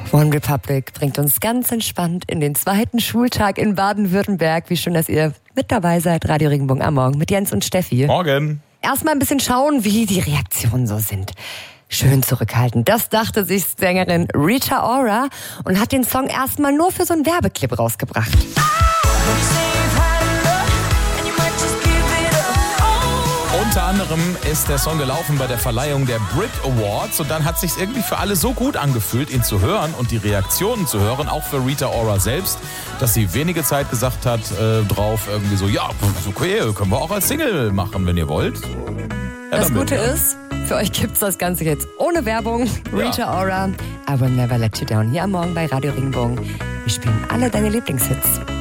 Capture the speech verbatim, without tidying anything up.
One Republic bringt uns ganz entspannt in den zweiten Schultag in Baden-Württemberg. Wie schön, dass ihr mit dabei seid. Radio Regenbogen am Morgen mit Jens und Steffi. Morgen. Erstmal ein bisschen schauen, wie die Reaktionen so sind. Schön zurückhaltend. Das dachte sich Sängerin Rita Ora und hat den Song erstmal nur für so einen Werbeclip rausgebracht. Unter anderem ist der Song gelaufen bei der Verleihung der Brit Awards und dann hat es sich irgendwie für alle so gut angefühlt, ihn zu hören und die Reaktionen zu hören, auch für Rita Ora selbst, dass sie wenige Zeit gesagt hat äh, drauf irgendwie so, ja, okay, können wir auch als Single machen, wenn ihr wollt. Ja, das damit, Gute ja. ist, für euch gibt's das Ganze jetzt ohne Werbung. Rita Ja. Ora, I will never let you down. Hier am Morgen bei Radio Regenbogen. Wir spielen alle deine Lieblingshits.